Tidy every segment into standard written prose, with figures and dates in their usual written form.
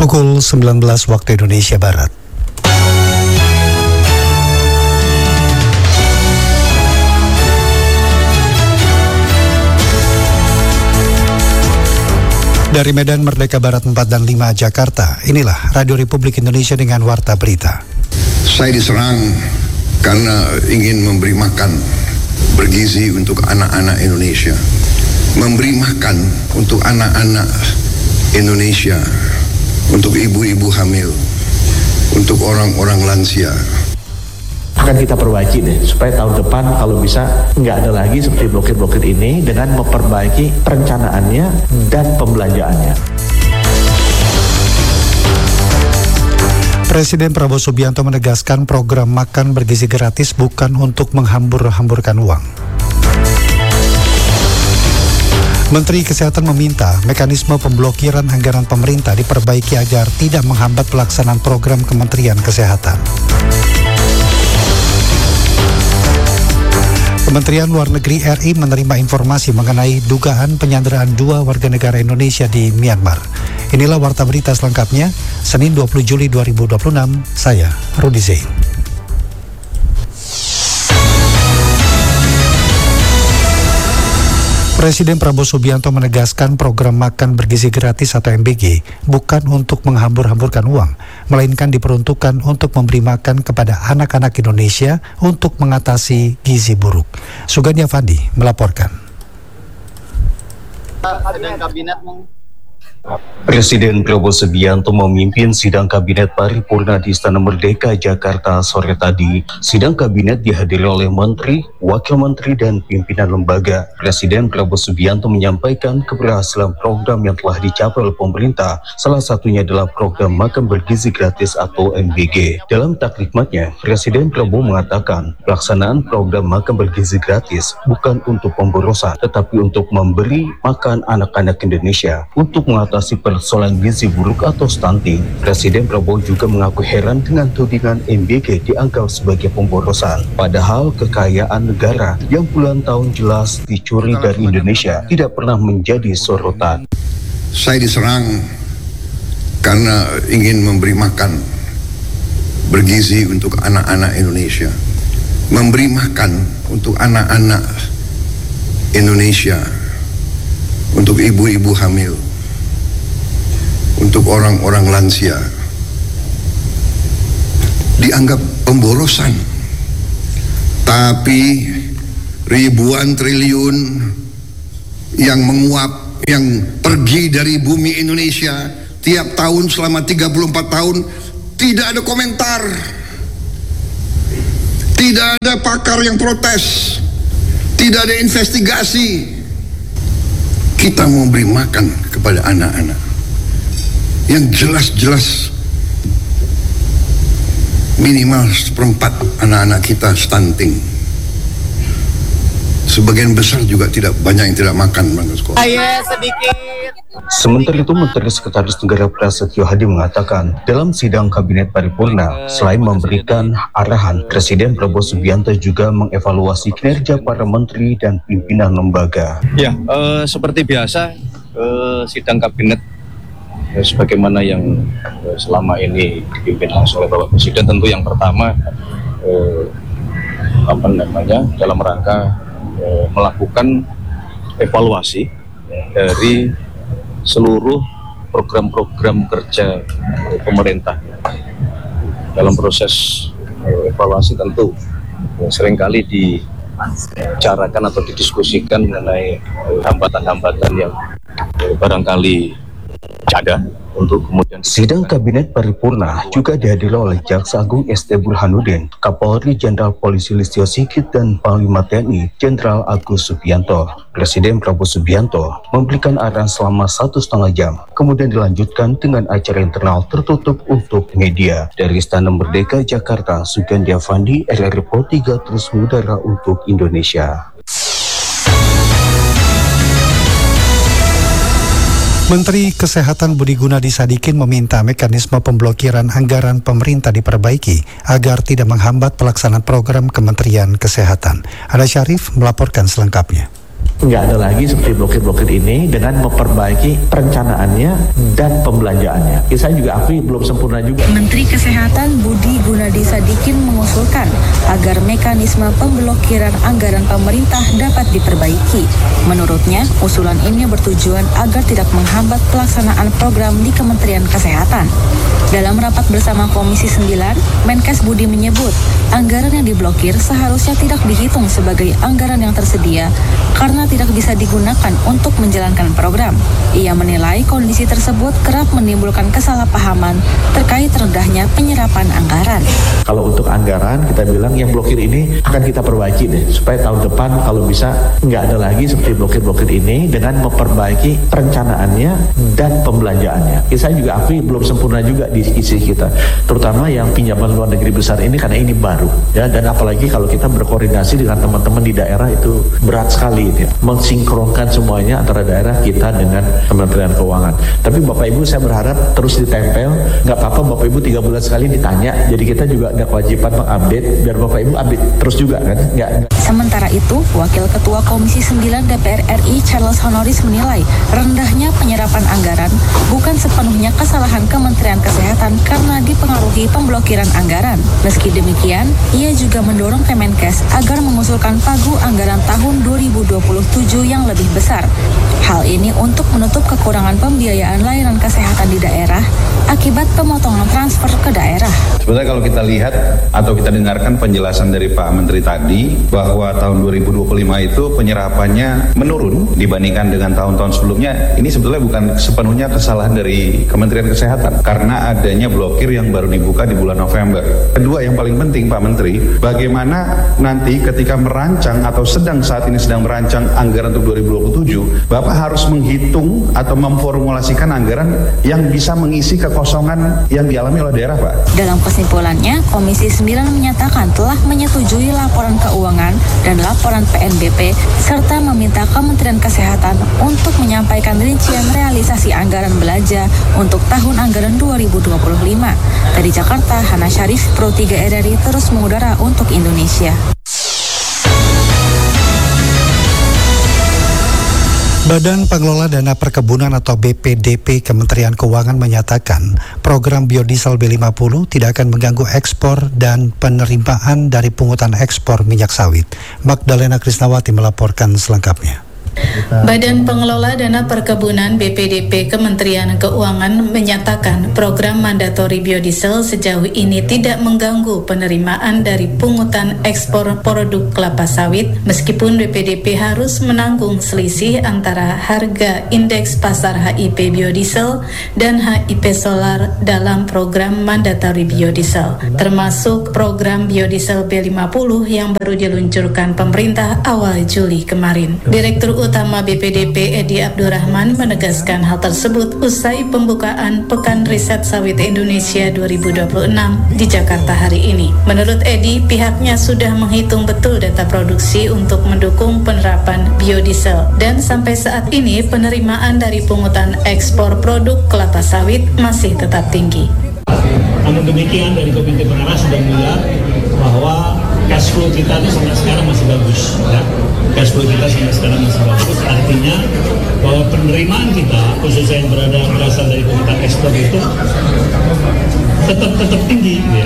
Pukul 19 waktu Indonesia Barat. Dari Medan Merdeka Barat 4 dan 5 Jakarta, inilah Radio Republik Indonesia dengan Warta Berita. Saya diserang karena ingin memberi makan bergizi untuk anak-anak Indonesia. Memberi makan untuk anak-anak Indonesia, untuk ibu-ibu hamil, untuk orang-orang lansia. Akan kita perbaiki deh, supaya tahun depan kalau bisa nggak ada lagi seperti blokir-blokir ini, dengan memperbaiki perencanaannya dan pembelanjaannya. Presiden Prabowo Subianto menegaskan program makan bergizi gratis bukan untuk menghambur-hamburkan uang. Menteri Kesehatan meminta mekanisme pemblokiran anggaran pemerintah diperbaiki agar tidak menghambat pelaksanaan program Kementerian Kesehatan. Kementerian Luar Negeri RI menerima informasi mengenai dugaan penyanderaan 2 warga negara Indonesia di Myanmar. Inilah Warta Berita selengkapnya, Senin 20 Juli 2026, saya Rudi Zain. Presiden Prabowo Subianto menegaskan program makan bergizi gratis atau MBG bukan untuk menghambur-hamburkan uang, melainkan diperuntukkan untuk memberi makan kepada anak-anak Indonesia untuk mengatasi gizi buruk. Sugandi Afandi melaporkan. Presiden Prabowo Subianto memimpin sidang kabinet paripurna di Istana Merdeka, Jakarta sore tadi. Sidang kabinet dihadiri oleh menteri, wakil menteri, dan pimpinan lembaga. Presiden Prabowo Subianto menyampaikan keberhasilan program yang telah dicapai oleh pemerintah. Salah satunya adalah program makan bergizi gratis atau MBG. Dalam takrikmatnya, Presiden Prabowo mengatakan pelaksanaan program makan bergizi gratis bukan untuk pemborosan, tetapi untuk memberi makan anak-anak Indonesia untuk mengatasi persoalan gizi buruk atau stunting. Presiden Prabowo juga mengaku heran dengan tudingan MBG dianggap sebagai pemborosan. Padahal kekayaan negara yang puluhan tahun jelas dicuri dari Indonesia tidak pernah menjadi sorotan. Saya diserang karena ingin memberi makan bergizi untuk anak-anak Indonesia. Memberi makan untuk anak-anak Indonesia, untuk ibu-ibu hamil, untuk orang-orang lansia, dianggap pemborosan. Tapi ribuan triliun yang menguap, yang pergi dari bumi Indonesia tiap tahun selama 34 tahun, tidak ada komentar, tidak ada pakar yang protes, tidak ada investigasi. Kita mau beri makan kepada anak-anak yang jelas-jelas minimal 1/4 anak-anak kita stunting. Sebagian besar juga banyak yang tidak makan berangkat sekolah. Sedikit. Sementara itu, Menteri Sekretaris Negara Prasetyo Hadi mengatakan dalam sidang kabinet paripurna, selain memberikan arahan, Presiden Prabowo Subianto juga mengevaluasi kinerja para menteri dan pimpinan lembaga. Ya, seperti biasa, sidang kabinet sebagaimana yang selama ini dipimpin langsung oleh Bapak Presiden, tentu yang pertama dalam rangka melakukan evaluasi dari seluruh program-program kerja pemerintah. Dalam proses evaluasi tentu seringkali dibicarakan atau didiskusikan mengenai hambatan-hambatan yang barangkali ada untuk kemudian. Sidang kabinet paripurna juga dihadiri oleh Jaksa Agung ST Burhanuddin, Kapolri Jenderal Polisi Listio Sigit, dan Panglima TNI Jenderal Agus Subianto. Presiden Prabowo Subianto memberikan arahan selama 1,5 jam, kemudian dilanjutkan dengan acara internal tertutup untuk media. Dari Istana Merdeka, Jakarta, Sugandi Afandi, RRI Pro 3 terus mengudara untuk Indonesia. Menteri Kesehatan Budi Gunadi Sadikin meminta mekanisme pemblokiran anggaran pemerintah diperbaiki agar tidak menghambat pelaksanaan program Kementerian Kesehatan. Ada Syarif melaporkan selengkapnya. nggak ada lagi seperti blokir-blokir ini dengan memperbaiki perencanaannya dan pembelanjaannya. Saya juga akui belum sempurna juga. Menteri Kesehatan Budi Gunadi Sadikin mengusulkan agar mekanisme pemblokiran anggaran pemerintah dapat diperbaiki. Menurutnya, usulan ini bertujuan agar tidak menghambat pelaksanaan program di Kementerian Kesehatan. Dalam rapat bersama Komisi 9, Menkes Budi menyebut anggaran yang diblokir seharusnya tidak dihitung sebagai anggaran yang tersedia karena tidak bisa digunakan untuk menjalankan program. Ia menilai kondisi tersebut kerap menimbulkan kesalahpahaman terkait rendahnya penyerapan anggaran. Kalau untuk anggaran, kita bilang yang blokir ini akan kita perbaiki deh, supaya tahun depan kalau bisa nggak ada lagi seperti blokir-blokir ini dengan memperbaiki perencanaannya dan pembelanjaannya. Saya juga akui belum sempurna juga di isi kita, terutama yang pinjaman luar negeri besar ini karena ini baru, ya, dan apalagi kalau kita berkoordinasi dengan teman-teman di daerah itu berat sekali, ya, mensinkronkan semuanya antara daerah kita dengan Kementerian Keuangan. Tapi Bapak Ibu saya berharap terus ditempel, nggak apa-apa Bapak Ibu 3 bulan sekali ditanya, jadi kita juga ada kewajiban mengupdate biar Bapak Ibu update terus juga kan. Sementara itu, Wakil Ketua Komisi 9 DPR RI Charles Honoris menilai rendahnya penyerapan anggaran bukan sepenuhnya kesalahan Kementerian Kesehatan karena dipengaruhi pemblokiran anggaran. Meski demikian, ia juga mendorong Kemenkes agar mengusulkan pagu anggaran tahun 2027 yang lebih besar. Hal ini untuk menutup kekurangan pembiayaan layanan kesehatan di daerah akibat pemotongan transfer ke daerah. Sebenarnya kalau kita lihat atau kita dengarkan penjelasan dari Pak Menteri tadi bahwa tahun 2025 itu penyerapannya menurun dibandingkan dengan tahun-tahun sebelumnya, ini sebetulnya bukan sepenuhnya kesalahan dari Kementerian Kesehatan karena adanya blokir yang baru dibuka di bulan November. Kedua yang paling penting Pak Menteri, bagaimana nanti ketika merancang atau saat ini sedang merancang anggaran untuk 2027, Bapak harus menghitung atau memformulasikan anggaran yang bisa mengisi kekosongan yang dialami oleh daerah, Pak. Dalam kesimpulannya, Komisi 9 menyatakan telah menyetujui laporan keuangan dan laporan PNBP serta meminta Kementerian Kesehatan untuk menyampaikan rincian realisasi anggaran belanja untuk tahun anggaran 2025. Dari Jakarta, Hana Syarif, Pro 3 RRI terus mengudara untuk Indonesia. Badan Pengelola Dana Perkebunan atau BPDP Kementerian Keuangan menyatakan program biodiesel B50 tidak akan mengganggu ekspor dan penerimaan dari pungutan ekspor minyak sawit. Magdalena Krisnawati melaporkan selengkapnya. Badan Pengelola Dana Perkebunan BPDP Kementerian Keuangan menyatakan program mandatori biodiesel sejauh ini tidak mengganggu penerimaan dari pungutan ekspor produk kelapa sawit meskipun BPDP harus menanggung selisih antara harga indeks pasar HIP biodiesel dan HIP solar dalam program mandatori biodiesel, termasuk program biodiesel B50 yang baru diluncurkan pemerintah awal Juli kemarin. Direktur Utama BPDP Edi Abdurrahman menegaskan hal tersebut usai pembukaan Pekan Riset Sawit Indonesia 2026 di Jakarta hari ini. Menurut Edi, pihaknya sudah menghitung betul data produksi untuk mendukung penerapan biodiesel dan sampai saat ini penerimaan dari pungutan ekspor produk kelapa sawit masih tetap tinggi. Namun demikian dari Komite Pengarah sudah melihat bahwa cash flow kita itu sampai sekarang masih bagus, ya. Cash flow kita sampai sekarang masih bagus, artinya bahwa penerimaan kita khususnya yang berasal dari pungutan ekspor itu tetap tinggi, ya,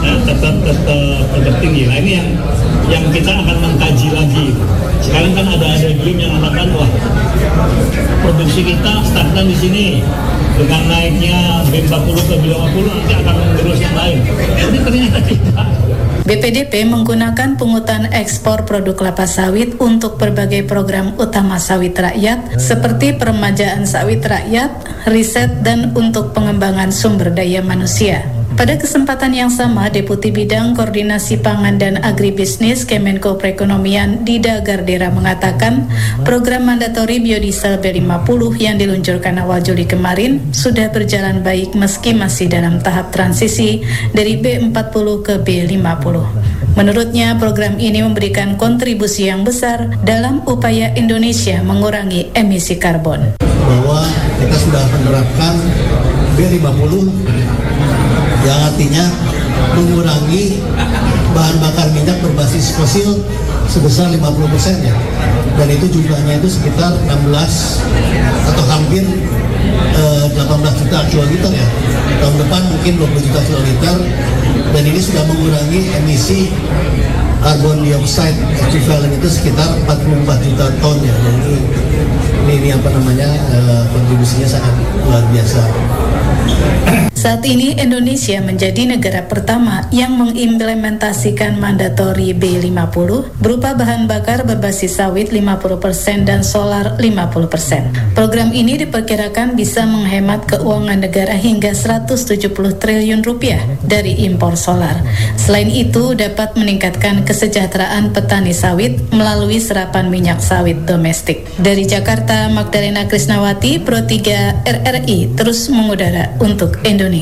tetap tinggi. Nah ini yang kita akan mengkaji lagi. Sekarang kan ada klaim yang mengatakan wah produksi kita stagnan di sini. Dengan naiknya B40 ke B50 nanti akan menggerus yang lain. Ini ternyata tidak. BPDP menggunakan pungutan ekspor produk kelapa sawit untuk berbagai program utama sawit rakyat seperti peremajaan sawit rakyat, riset, dan untuk pengembangan sumber daya manusia. Pada kesempatan yang sama, Deputi Bidang Koordinasi Pangan dan Agribisnis Kemenko Perekonomian Dida Gardera mengatakan program mandatori biodiesel B50 yang diluncurkan awal Juli kemarin sudah berjalan baik meski masih dalam tahap transisi dari B40 ke B50. Menurutnya, program ini memberikan kontribusi yang besar dalam upaya Indonesia mengurangi emisi karbon. Bahwa kita sudah menerapkan B50 yang artinya mengurangi bahan bakar minyak berbasis fosil sebesar 50% ya. Dan itu jumlahnya itu sekitar 16 atau hampir 18 juta kiloliter ya. Tahun depan mungkin 20 juta kiloliter, dan ini sudah mengurangi emisi carbon dioxide equivalent itu sekitar 44 juta ton ya. Jadi ini apa namanya kontribusinya sangat luar biasa. Saat ini Indonesia menjadi negara pertama yang mengimplementasikan mandatori B50 berupa bahan bakar berbasis sawit 50% dan solar 50%. Program ini diperkirakan bisa menghemat keuangan negara hingga 170 triliun rupiah dari impor solar. Selain itu dapat meningkatkan kesejahteraan petani sawit melalui serapan minyak sawit domestik. Dari Jakarta, Magdalena Krisnawati, Pro 3 RRI terus mengudara untuk Indonesia.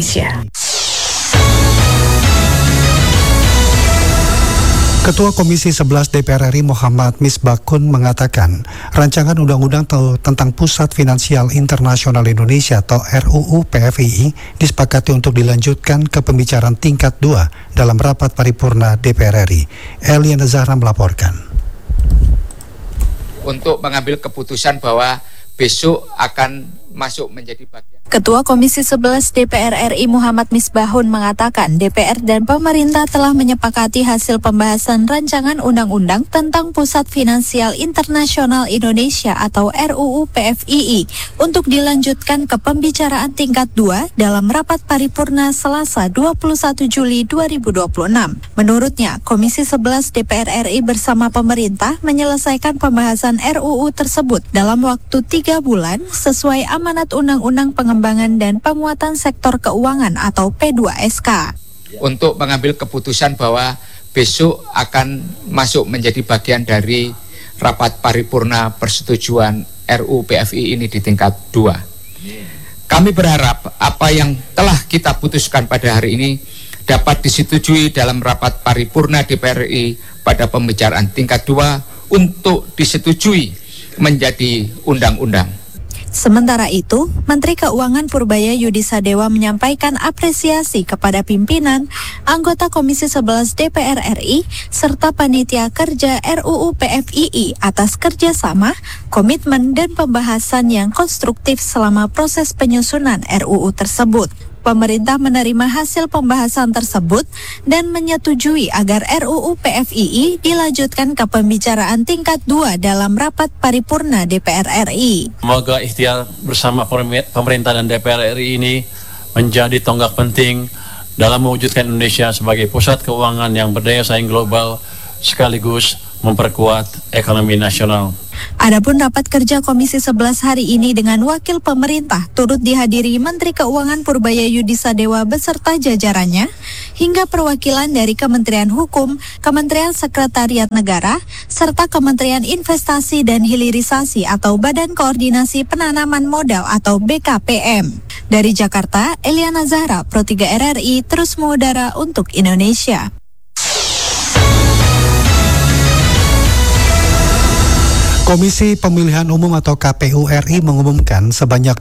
Ketua Komisi 11 DPR RI Muhammad Misbakun mengatakan rancangan undang-undang tentang Pusat Finansial Internasional Indonesia atau RUU PFII disepakati untuk dilanjutkan ke pembicaraan tingkat 2 dalam rapat paripurna DPR RI. Eliana Zahra melaporkan. Untuk mengambil keputusan bahwa besok akan masuk menjadi bagian. Ketua Komisi 11 DPR RI Muhammad Misbahun mengatakan DPR dan pemerintah telah menyepakati hasil pembahasan rancangan undang-undang tentang Pusat Finansial Internasional Indonesia atau RUU PFII untuk dilanjutkan ke pembicaraan tingkat 2 dalam rapat paripurna Selasa 21 Juli 2026. Menurutnya, Komisi 11 DPR RI bersama pemerintah menyelesaikan pembahasan RUU tersebut dalam waktu 3 bulan sesuai amanat Undang-Undang Pengembangan dan Penguatan Sektor Keuangan atau P2SK. Untuk mengambil keputusan bahwa besok akan masuk menjadi bagian dari rapat paripurna persetujuan RUU PFII ini di tingkat 2. Kami berharap apa yang telah kita putuskan pada hari ini dapat disetujui dalam rapat paripurna DPR RI pada pembicaraan tingkat 2 untuk disetujui menjadi undang-undang. Sementara itu, Menteri Keuangan Purbaya Yudisadewa menyampaikan apresiasi kepada pimpinan, anggota Komisi 11 DPR RI, serta panitia kerja RUU PFII atas kerjasama, komitmen, dan pembahasan yang konstruktif selama proses penyusunan RUU tersebut. Pemerintah menerima hasil pembahasan tersebut dan menyetujui agar RUU PFII dilanjutkan ke pembicaraan tingkat 2 dalam rapat paripurna DPR RI. Semoga ikhtiar bersama pemerintah dan DPR RI ini menjadi tonggak penting dalam mewujudkan Indonesia sebagai pusat keuangan yang berdaya saing global sekaligus memperkuat ekonomi nasional. Adapun rapat kerja Komisi 11 hari ini dengan wakil pemerintah turut dihadiri Menteri Keuangan Purbaya Yudisadewa beserta jajarannya, hingga perwakilan dari Kementerian Hukum, Kementerian Sekretariat Negara, serta Kementerian Investasi dan Hilirisasi atau Badan Koordinasi Penanaman Modal atau BKPM. Dari Jakarta, Eliana Zahra, Pro 3 RRI terus mengudara untuk Indonesia. Komisi Pemilihan Umum atau KPU RI mengumumkan sebanyak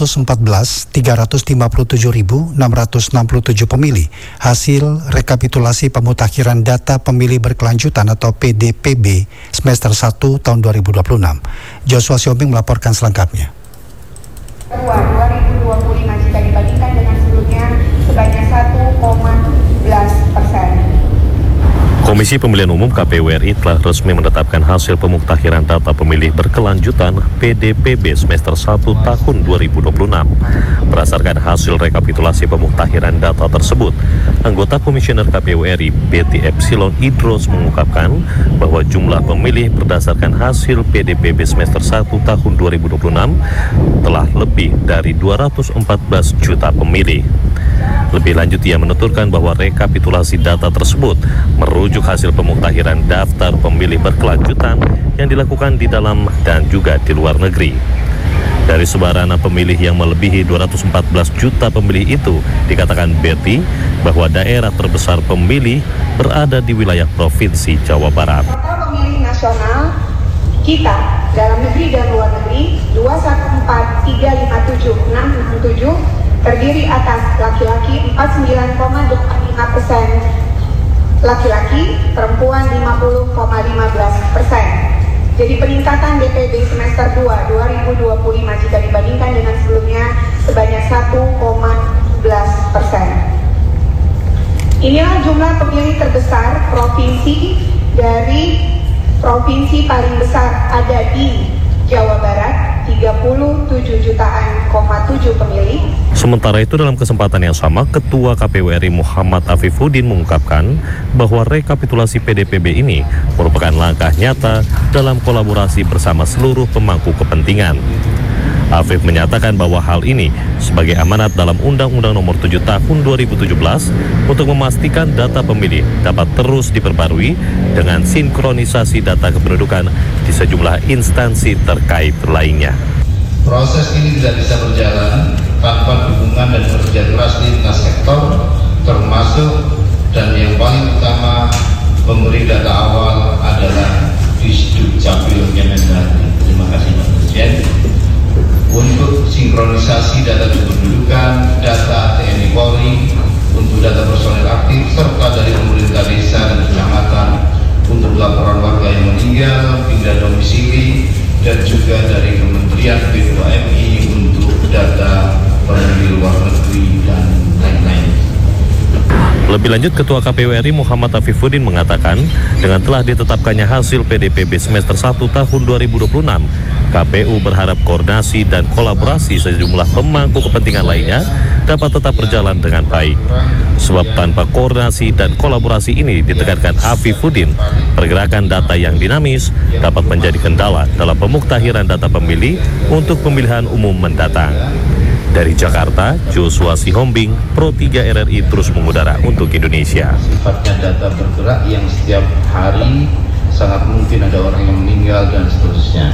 214.357.667 pemilih hasil rekapitulasi pemutakhiran data pemilih berkelanjutan atau PDPB semester 1 tahun 2026. Joshua Siombing melaporkan selengkapnya. 2025 jika dibandingkan dengan sebelumnya sebanyak 1,11%. Komisi Pemilihan Umum KPU RI telah resmi menetapkan hasil pemuktahiran data pemilih berkelanjutan PDPB semester 1 tahun 2026. Berdasarkan hasil rekapitulasi pemuktahiran data tersebut, anggota Komisioner KPU RI Betty Epsilon Idros mengungkapkan bahwa jumlah pemilih berdasarkan hasil PDPB semester 1 tahun 2026 telah lebih dari 214 juta pemilih. Lebih lanjut, ia menuturkan bahwa rekapitulasi data tersebut merujuk hasil pemuktahiran daftar pemilih berkelanjutan yang dilakukan di dalam dan juga di luar negeri. Dari sebaran pemilih yang melebihi 214 juta pemilih itu, dikatakan Betty bahwa daerah terbesar pemilih berada di wilayah Provinsi Jawa Barat. Total pemilih nasional kita dalam negeri dan luar negeri 214.357.667 terdiri atas laki-laki 49,25% laki-laki, perempuan 50,15%. Jadi peningkatan DPB semester 2 2025 jika dibandingkan dengan sebelumnya sebanyak 1,11%. Inilah jumlah pemilih terbesar provinsi. Dari provinsi paling besar ada di Jawa Barat, 37,7 jutaan pemilih. Sementara itu dalam kesempatan yang sama, Ketua KPU RI Muhammad Afifuddin mengungkapkan bahwa rekapitulasi PDPB ini merupakan langkah nyata dalam kolaborasi bersama seluruh pemangku kepentingan. Afif menyatakan bahwa hal ini sebagai amanat dalam Undang-Undang Nomor 7 Tahun 2017 untuk memastikan data pemilih dapat terus diperbarui dengan sinkronisasi data kependudukan di sejumlah instansi terkait lainnya. Proses ini tidak bisa berjalan tanpa dukungan dan kerja keras lintas sektor, termasuk dan yang paling utama pemberi data awal adalah Disdukcapil Kemendagri. Terima kasih Pak Presiden. Untuk sinkronisasi data kependudukan, data TNI Polri, untuk data personel aktif, serta dari pemerintah desa dan kecamatan, untuk laporan warga yang meninggal, pindah domisili, dan juga dari Kementerian P2MI untuk data pemilih luar negeri dan lain-lain. Lebih lanjut, Ketua KPU RI Muhammad Afifuddin mengatakan dengan telah ditetapkannya hasil PDPB semester 1 tahun 2026, KPU berharap koordinasi dan kolaborasi sejumlah pemangku kepentingan lainnya dapat tetap berjalan dengan baik. Sebab tanpa koordinasi dan kolaborasi ini, ditekankan Afifuddin, pergerakan data yang dinamis dapat menjadi kendala dalam pemuktahiran data pemilih untuk pemilihan umum mendatang. Dari Jakarta, Joshua Sihombing, Pro 3 RRI terus mengudara untuk Indonesia. Sifatnya data bergerak yang setiap hari sangat mungkin ada orang yang meninggal dan seterusnya.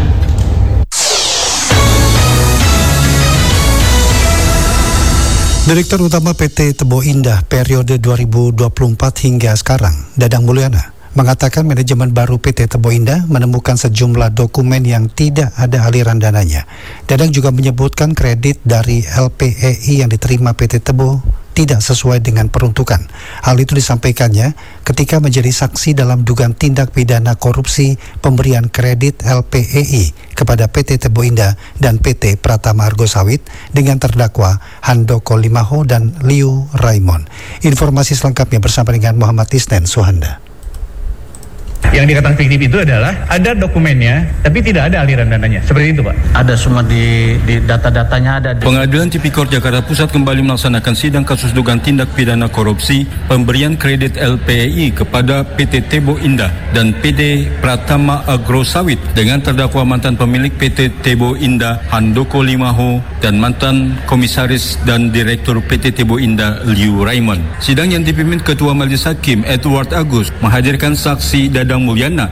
Direktur Utama PT Tebo Indah periode 2024 hingga sekarang, Dadang Mulyana, mengatakan manajemen baru PT Tebo Indah menemukan sejumlah dokumen yang tidak ada aliran dananya. Dadang juga menyebutkan kredit dari LPEI yang diterima PT Tebo tidak sesuai dengan peruntukan. Hal itu disampaikannya ketika menjadi saksi dalam dugaan tindak pidana korupsi pemberian kredit LPEI kepada PT Tebo Indah dan PT Pratama Argo Sawit dengan terdakwa Handoko Limaho dan Liu Raimon. Informasi selengkapnya bersama dengan Muhammad Isnen Suhanda. Yang dikatakan fiktif itu adalah ada dokumennya, tapi tidak ada aliran dananya. Seperti itu, Pak. Ada semua di data-datanya ada. Pengadilan Tipikor Jakarta Pusat kembali melaksanakan sidang kasus dugaan tindak pidana korupsi pemberian kredit LPEI kepada PT Tebo Indah dan PT Pratama Agro Sawit dengan terdakwa mantan pemilik PT Tebo Indah Handoko Limaho dan mantan komisaris dan direktur PT Tebo Indah Liu Raimon. Sidang yang dipimpin Ketua Majelis Hakim Edward Agus menghadirkan saksi Dadang Mulyana